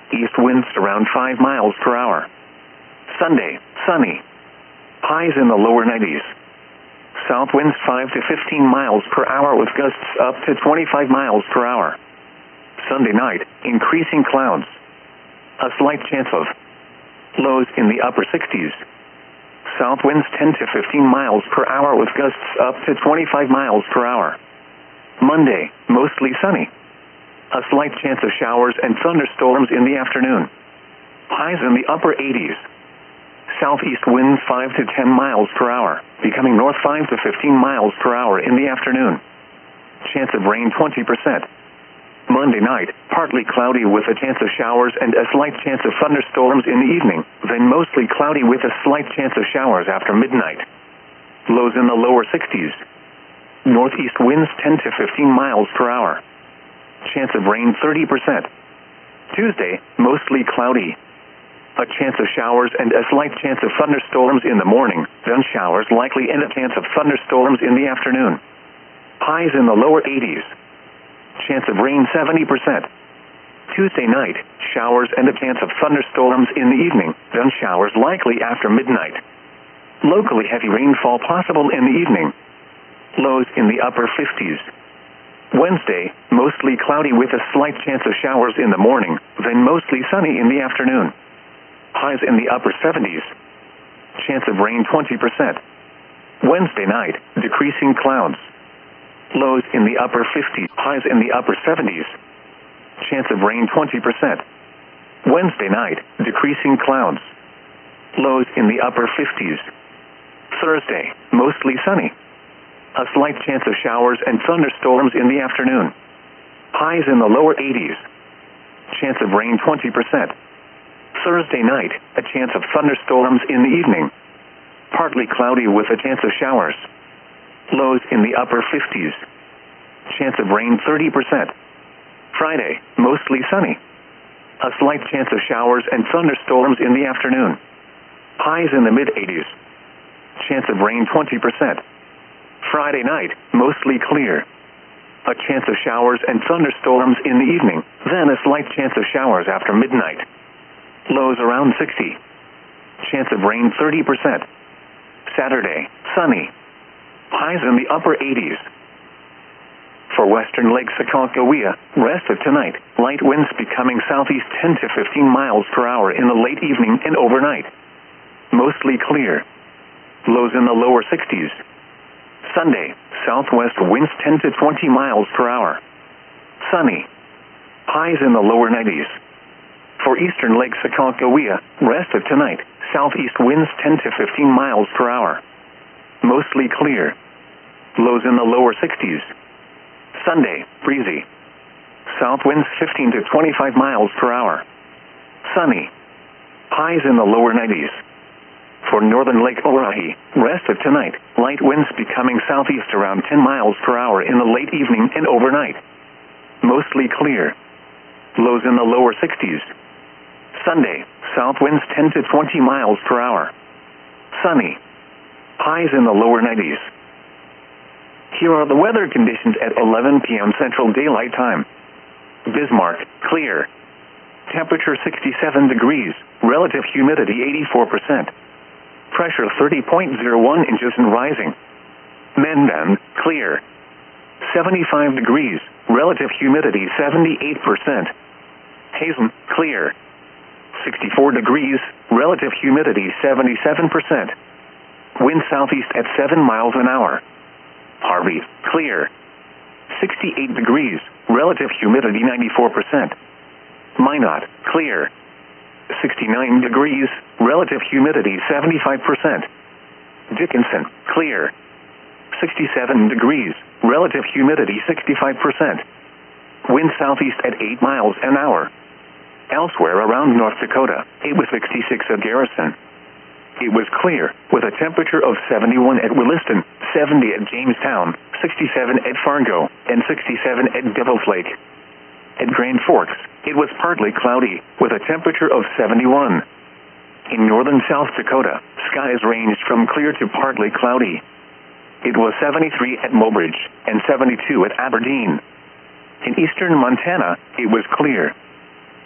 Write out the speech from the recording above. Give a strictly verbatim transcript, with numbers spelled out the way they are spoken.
east winds around five miles per hour. Sunday, sunny. Highs in the lower nineties. South winds five to fifteen miles per hour with gusts up to twenty-five miles per hour. Sunday night, increasing clouds. A slight chance of lows in the upper sixties. South winds ten to fifteen miles per hour with gusts up to twenty-five miles per hour. Monday, mostly sunny. A slight chance of showers and thunderstorms in the afternoon. Highs in the upper eighties. Southeast winds five to ten miles per hour, becoming north five to fifteen miles per hour in the afternoon. Chance of rain twenty percent. Monday night, partly cloudy with a chance of showers and a slight chance of thunderstorms in the evening, then mostly cloudy with a slight chance of showers after midnight. Lows in the lower sixties. Northeast winds ten to fifteen miles per hour. Chance of rain thirty percent. Tuesday, mostly cloudy. A chance of showers and a slight chance of thunderstorms in the morning, then showers likely and a chance of thunderstorms in the afternoon. Highs in the lower eighties. Chance of rain seventy percent. Tuesday night, showers and a chance of thunderstorms in the evening, then showers likely after midnight. Locally heavy rainfall possible in the evening. Lows in the upper fifties. Wednesday, mostly cloudy with a slight chance of showers in the morning, then mostly sunny in the afternoon. Highs in the upper seventies. Chance of rain twenty percent. Wednesday night, decreasing clouds. Lows in the upper fifties. Highs in the upper seventies. Chance of rain twenty percent. Wednesday night, decreasing clouds. Lows in the upper fifties. Thursday, mostly sunny. A slight chance of showers and thunderstorms in the afternoon. Highs in the lower eighties. Chance of rain twenty percent. Thursday night, a chance of thunderstorms in the evening. Partly cloudy with a chance of showers. Lows in the upper fifties. Chance of rain thirty percent. Friday, mostly sunny. A slight chance of showers and thunderstorms in the afternoon. Highs in the mid-eighties. Chance of rain twenty percent. Friday night, mostly clear. A chance of showers and thunderstorms in the evening, then a slight chance of showers after midnight. Lows around sixty. Chance of rain thirty percent. Saturday, sunny. Highs in the upper eighties. For western Lake Sakakawea, rest of tonight, light winds becoming southeast ten to fifteen miles per hour in the late evening and overnight. Mostly clear. Lows in the lower sixties. Sunday, southwest winds ten to twenty miles per hour. Sunny. Highs in the lower nineties. For eastern Lake Sakakawea, rest of tonight, southeast winds ten to fifteen miles per hour. Mostly clear. Lows in the lower sixties. Sunday, breezy. South winds fifteen to twenty-five miles per hour. Sunny. Highs in the lower nineties. For northern Lake Orohi, rest of tonight, light winds becoming southeast around ten miles per hour in the late evening and overnight. Mostly clear. Lows in the lower sixties. Sunday, south winds ten to twenty miles per hour. Sunny. Highs in the lower nineties. Here are the weather conditions at eleven p.m. Central Daylight Time. Bismarck, clear. Temperature sixty-seven degrees, relative humidity eighty-four percent. Pressure thirty point zero one inches and rising. Mendon, clear. seventy-five degrees, relative humidity seventy-eight percent. Hazen, clear. sixty-four degrees, relative humidity seventy-seven percent. Wind southeast at seven miles an hour. Harvey, clear. sixty-eight degrees, relative humidity ninety-four percent. Minot, clear. sixty-nine degrees, relative humidity seventy-five percent. Dickinson, clear. sixty-seven degrees, relative humidity sixty-five percent. Wind southeast at eight miles an hour. Elsewhere around North Dakota, it was sixty-six at Garrison. It was clear, with a temperature of seventy-one at Williston, seventy at Jamestown, sixty-seven at Fargo, and sixty-seven at Devil's Lake. At Grand Forks, it was partly cloudy, with a temperature of seventy-one. In northern South Dakota, skies ranged from clear to partly cloudy. It was seventy-three at Mobridge, and seventy-two at Aberdeen. In eastern Montana, it was clear,